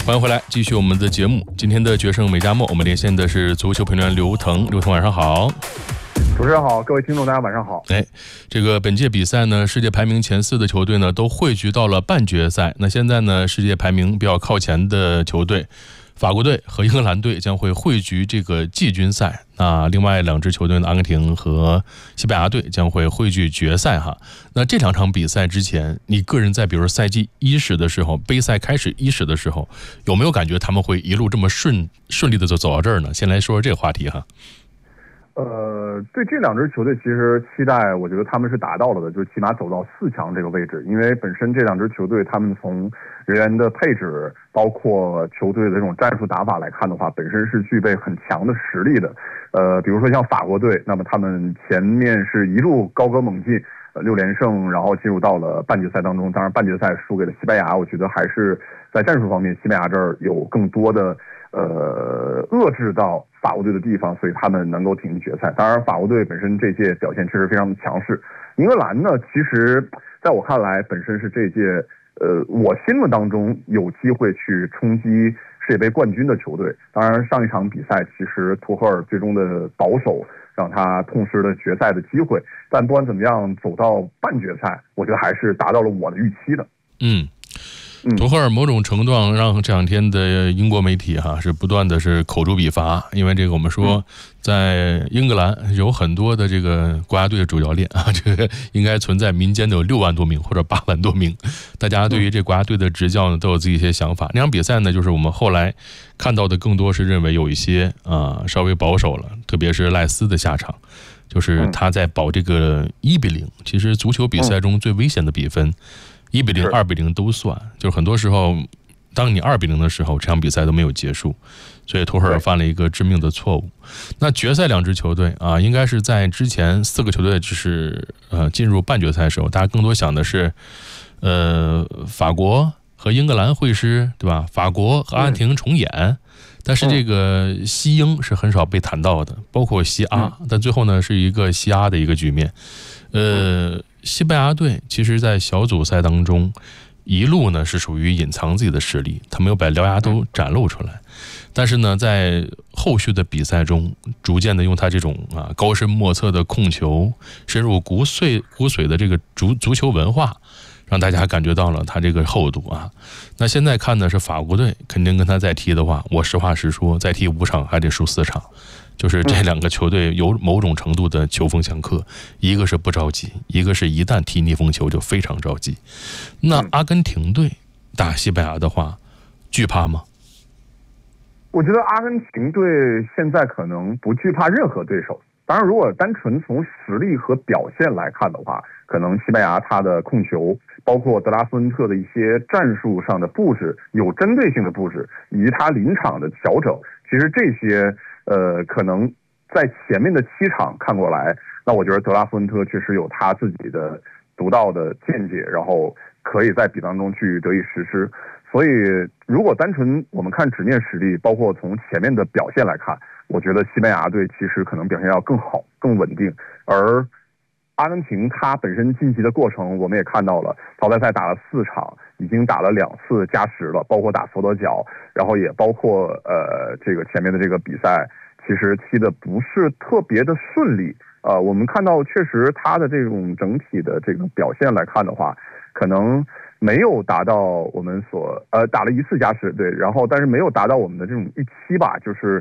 欢迎回来，继续我们的节目。今天的决胜美加墨，我们连线的是足球评论员刘腾。刘腾，晚上好。 主持人好，各位听众大家晚上好。 这个本届比赛呢，世界排名前4的球队呢都汇聚到了半决赛。那现在呢，世界排名比较靠前的球队，法国队和英格兰队将会汇聚这个季军赛。那另外2支球队呢，阿根廷和西班牙队将会汇聚决赛哈。那这2场比赛之前，你个人在比如赛季伊始的时候，杯赛开始伊始的时候，有没有感觉他们会一路这么顺利的走到这儿呢？先来说说这个话题哈。 对这2支球队其实期待，我觉得他们是达到了的，就是起码走到4强这个位置。因为本身这2支球队，他们从人员的配置，包括球队的这种战术打法来看的话，本身是具备很强的实力的。比如说像法国队，那么他们前面是一路高歌猛进，6连胜，然后进入到了半决赛当中。当然，半决赛输给了西班牙，我觉得还是在战术方面，西班牙这儿有更多的遏制到法国队的地方，所以他们能够挺进决赛。当然，法国队本身这届表现确实非常的强势。英格兰呢，其实在我看来，本身是这届我心目当中有机会去冲击世界杯冠军的球队。当然，上一场比赛其实图赫尔最终的保守让他痛失了决赛的机会，但不管怎么样，走到半决赛，我觉得还是达到了我的预期的。 图赫尔某种程度上让这2天的英国媒体是不断的是口诛笔伐，因为这个我们说在英格兰有很多的这个国家队的主教练这个应该存在民间的有6万多名或者8万多名，大家对于这国家队的执教呢都有自己一些想法。那场比赛呢，就是我们后来看到的更多是认为有一些稍微保守了，特别是赖斯的下场，就是他在保这个1-0。其实足球比赛中最危险的比分1-0、2-0都算，就是很多时候，当你2-0的时候，这场比赛都没有结束，所以图赫尔犯了一个致命的错误。那决赛2支球队应该是在之前4个球队就是进入半决赛的时候，大家更多想的是，法国和英格兰会师，对吧？法国和阿根廷重演。但是这个西英是很少被谈到的，包括西阿，但最后呢是一个西阿的一个局面。西班牙队其实在小组赛当中一路呢是属于隐藏自己的实力，他没有把獠牙都展露出来，但是呢在后续的比赛中逐渐的用他这种高深莫测的控球，深入骨髓的这个足球文化，让大家感觉到了他这个厚度那现在看的是法国队，肯定跟他再踢的话，我实话实说，再踢5场还得输4场，就是这2个球队有某种程度的球风相克，一个是不着急，一个是一旦踢逆风球就非常着急。那阿根廷队打西班牙的话，惧怕吗？ 我觉得阿根廷队现在可能不惧怕任何对手。当然，如果单纯从实力和表现来看的话，可能西班牙他的控球，包括德拉斯温特的一些战术上的布置，有针对性的布置，以及他临场的调整，其实这些可能在前面的7场看过来，那我觉得德拉斯温特确实有他自己的独到的见解，然后可以在比当中去得以实施。所以如果单纯我们看纸面实力，包括从前面的表现来看，我觉得西班牙队其实可能表现要更好更稳定。而阿根廷他本身晋级的过程我们也看到了，淘汰赛打了4场，已经打了2次加时了，包括打佛得角，然后也包括这个前面的这个比赛其实踢的不是特别的顺利。我们看到确实他的这种整体的这个表现来看的话，可能没有达到我们所打了1次加时，对，然后但是没有达到我们的这种预期吧，就是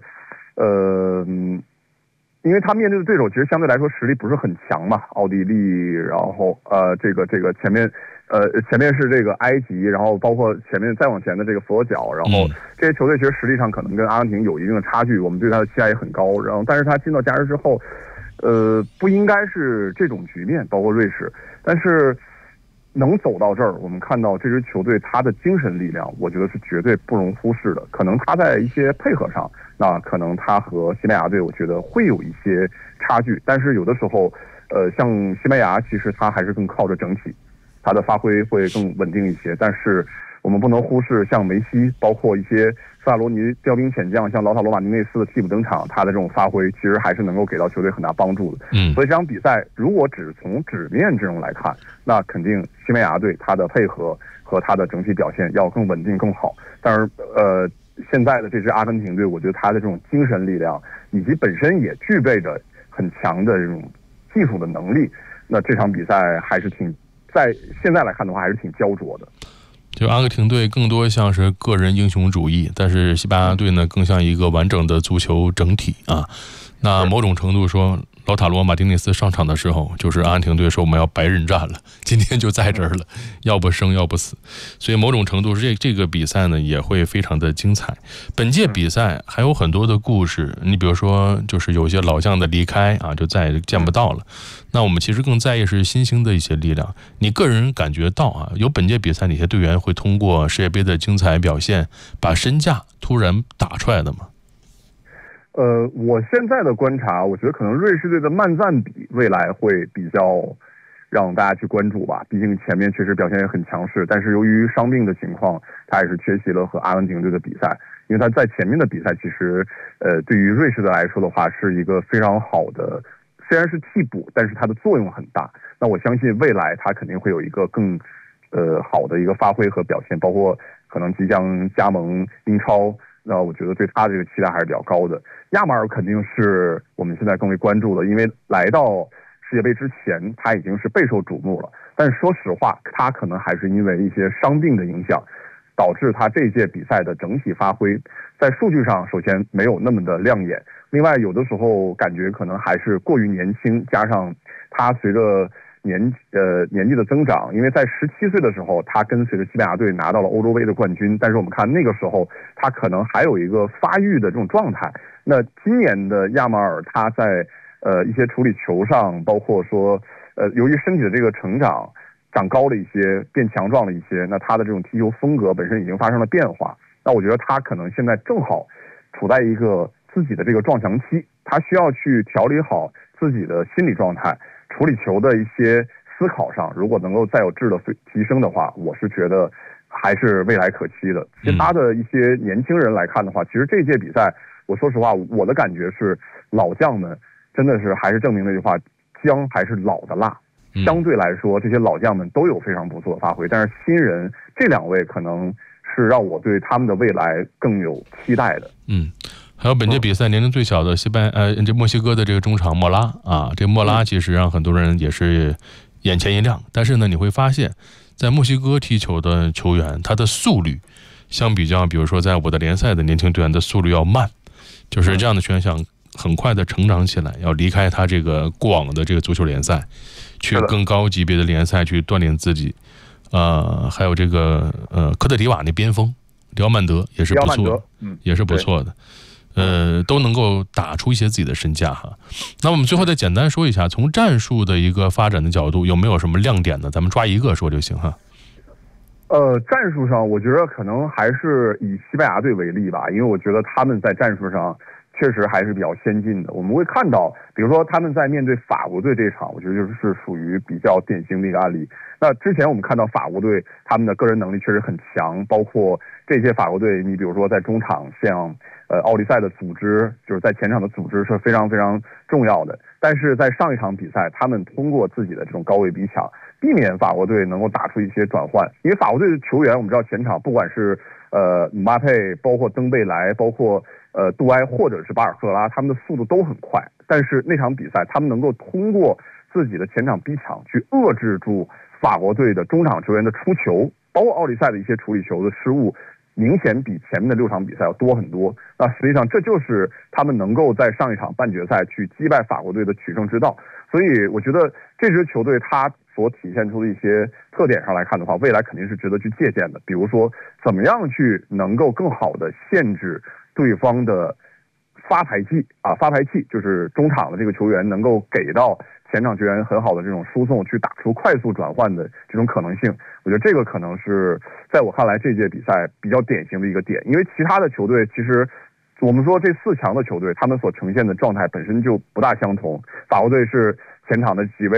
因为他面对的对手其实相对来说实力不是很强嘛，奥地利，然后这个前面是这个埃及，然后包括前面再往前的这个佛得角，然后这些球队其实实力上可能跟阿根廷有一定的差距，我们对他的期待也很高，然后但是他进到加时之后，不应该是这种局面，包括瑞士，但是能走到这儿，我们看到这支球队他的精神力量，我觉得是绝对不容忽视的。可能他在一些配合上，那可能他和西班牙队，我觉得会有一些差距。但是有的时候，像西班牙，其实他还是更靠着整体，他的发挥会更稳定一些。但是我们不能忽视像梅西，包括一些斯卡罗尼调兵遣将，像劳塔罗马丁内斯的替补登场，他的这种发挥其实还是能够给到球队很大帮助的。所以这场比赛如果只从纸面阵容来看，那肯定西班牙队他的配合和他的整体表现要更稳定更好。但是现在的这支阿根廷队，我觉得他的这种精神力量以及本身也具备着很强的这种技术的能力，那这场比赛还是在现在来看的话还是挺焦灼的。 就阿根廷队更多像是个人英雄主义，但是西班牙队呢更像一个完整的足球整体啊。那某种程度说，劳塔罗马丁内斯上场的时候，就是阿根廷队说我们要白刃战了，今天就在这儿了，要不生要不死。所以某种程度这个比赛呢也会非常的精彩。本届比赛还有很多的故事，你比如说就是有些老将的离开啊，就再也见不到了。那我们其实更在意是新兴的一些力量。你个人感觉到啊，有本届比赛哪些队员会通过世界杯的精彩表现，把身价突然打出来的吗？ 我现在的观察，我觉得可能瑞士队的曼赞比未来会比较让大家去关注吧。毕竟前面确实表现也很强势，但是由于伤病的情况，他也是缺席了和阿根廷队的比赛。因为他在前面的比赛，其实对于瑞士队来说的话，是一个非常好的，虽然是替补，但是它的作用很大。那我相信未来他肯定会有一个更好的一个发挥和表现，包括可能即将加盟英超。那我觉得对他这个期待还是比较高的。亚马尔肯定是我们现在更为关注的，因为来到世界杯之前他已经是备受瞩目了，但是说实话，他可能还是因为一些伤病的影响，导致他这届比赛的整体发挥在数据上首先没有那么的亮眼，另外有的时候感觉可能还是过于年轻，加上他随着年纪的增长，因为在17岁的时候，他跟随着西班牙队拿到了欧洲杯的冠军，但是我们看那个时候，他可能还有一个发育的这种状态。那今年的亚马尔，他在一些处理球上，包括说由于身体的这个成长，长高了一些，变强壮了一些，那他的这种踢球风格本身已经发生了变化。那我觉得他可能现在正好处在一个自己的这个撞墙期，他需要去调理好自己的心理状态。处理球的一些思考上，如果能够再有质的提升的话，我是觉得还是未来可期的。其他的一些年轻人来看的话，其实这届比赛，我说实话，我的感觉是老将们真的是还是证明那句话，姜还是老的辣。相对来说，这些老将们都有非常不错的发挥，但是新人这两位可能是让我对他们的未来更有期待的。 还有本届比赛年龄最小的这墨西哥的这个中场莫拉啊，这莫拉其实让很多人也是眼前一亮。但是呢，你会发现，在墨西哥踢球的球员，他的速率相比较，比如说在我的联赛的年轻队员的速率要慢，就是这样的球员想很快的成长起来，要离开他这个过往的这个足球联赛，去更高级别的联赛去锻炼自己。还有这个科特迪瓦那边锋里奥曼德也是不错，也是不错的。都能够打出一些自己的身价哈。那我们最后再简单说一下，从战术的一个发展的角度，有没有什么亮点呢？咱们抓一个说就行哈。 战术上，我觉得可能还是以西班牙队为例吧，因为我觉得他们在战术上确实还是比较先进的。我们会看到，比如说他们在面对法国队这场，我觉得就是属于比较典型的一个案例。那之前我们看到法国队他们的个人能力确实很强，包括这些法国队，你比如说在中场像奥利赛的组织，就是在前场的组织是非常非常重要的。但是在上一场比赛，他们通过自己的这种高位逼抢，避免法国队能够打出一些转换。因为法国队的球员，我们知道前场不管是姆巴佩，包括登贝莱，包括杜埃或者是巴尔赫拉，他们的速度都很快。但是那场比赛，他们能够通过自己的前场逼抢去遏制住法国队的中场球员的出球，包括奥利赛的一些处理球的失误，明显比前面的6场比赛要多很多。那实际上这就是他们能够在上一场半决赛去击败法国队的取胜之道。所以我觉得这支球队它所体现出的一些特点上来看的话，未来肯定是值得去借鉴的。比如说怎么样去能够更好的限制对方的发牌器就是中场的这个球员能够给到前场球员很好的这种输送，去打出快速转换的这种可能性。我觉得这个可能是在我看来这届比赛比较典型的一个点。因为其他的球队其实我们说这4强的球队他们所呈现的状态本身就不大相同。法国队是前场的几位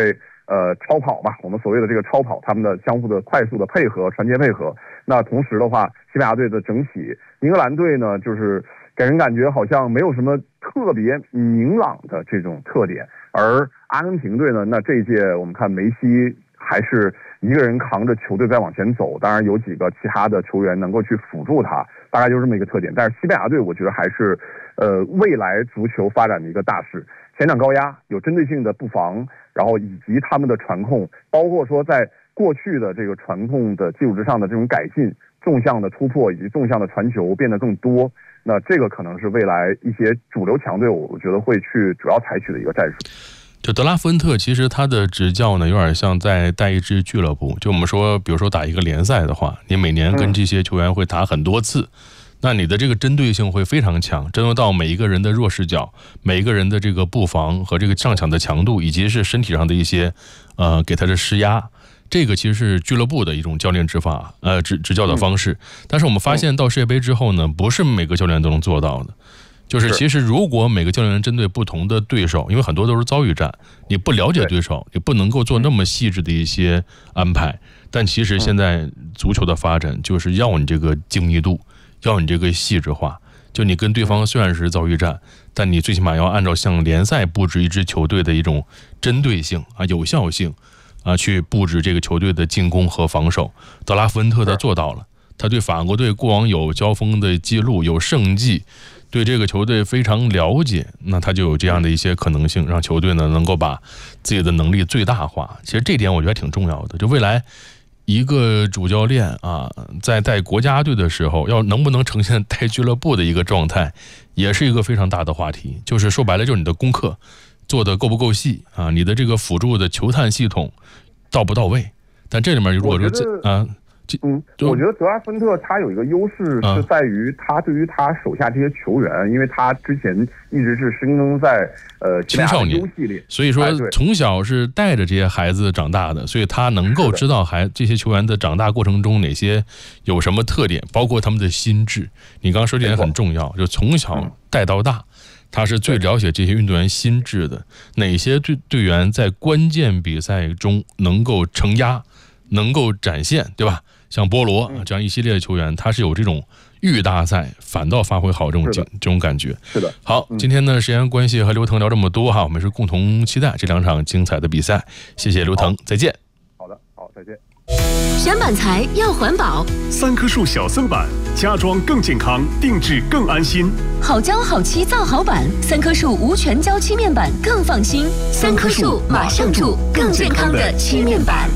超跑嘛，我们所谓的这个超跑，他们的相互的快速的配合、传接配合。那同时的话，西班牙队的整体，英格兰队呢，就是给人感觉好像没有什么特别明朗的这种特点，而阿根廷队呢，那这一届我们看梅西还是一个人扛着球队在往前走，当然有几个其他的球员能够去辅助他，大概就是这么一个特点。但是西班牙队我觉得还是未来足球发展的一个大势，前场高压，有针对性的布防，然后以及他们的传控，包括说在过去的这个传控的基础之上的这种改进，纵向的突破以及纵向的传球变得更多。那这个可能是未来一些主流强队，我觉得会去主要采取的一个战术。 就德拉夫恩特，其实他的执教呢，有点像在带一支俱乐部。就我们说，比如说打一个联赛的话，你每年跟这些球员会打很多次，那你的这个针对性会非常强，针对到每一个人的弱势角，每一个人的这个布防和这个上抢的强度，以及是身体上的一些给他的施压。这个其实是俱乐部的一种教练执教的方式。但是我们发现到世界杯之后呢，不是每个教练都能做到的。就是其实如果每个教练针对不同的对手，因为很多都是遭遇战，你不了解对手，你不能够做那么细致的一些安排。但其实现在足球的发展就是要你这个精密度，要你这个细致化。就你跟对方虽然是遭遇战，但你最起码要按照像联赛布置一支球队的一种针对性有效性去布置这个球队的进攻和防守。德拉夫恩特他做到了，他对法国队过往有交锋的记录，有胜绩，对这个球队非常了解，那他就有这样的一些可能性，让球队呢能够把自己的能力最大化。其实这点我觉得还挺重要的。就未来一个主教练在带国家队的时候，要能不能呈现带俱乐部的一个状态，也是一个非常大的话题。就是说白了，就是你的功课做的够不够细你的这个辅助的球探系统到不到位。但这里面如果说我觉得德拉夫恩特他有一个优势是在于他对于他手下这些球员，因为他之前一直是深耕在青少年系列， 所以说从小是带着这些孩子长大的，所以他能够知道这些球员的长大过程中哪些有什么特点，包括他们的心智。你刚刚说这点很重要，就从小带到大，他是最了解这些运动员心智的，哪些队员在关键比赛中能够承压，能够展现，对吧？像波罗这样一系列的球员，他是有这种遇大赛反倒发挥好这种感觉。 是的。 好，今天呢时间关系和刘腾聊这么多我们是共同期待这两场精彩的比赛。谢谢刘腾，再见。 好的，好，再见。 选板材要环保 ，3棵树小森板，家装更健康，定制更安心。 好胶好漆造好板，3棵树无全胶漆面板更放心。3棵树马上住更健康的漆面板。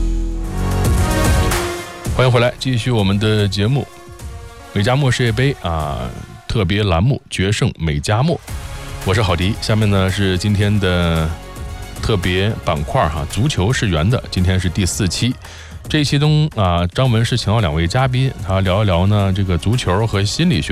欢迎回来，继续我们的节目。美加墨世界杯特别栏目决胜美加墨，我是郝迪。下面呢是今天的特别板块足球是圆的，今天是第4期。这一期中张文是请到2位嘉宾，聊一聊呢这个足球和心理学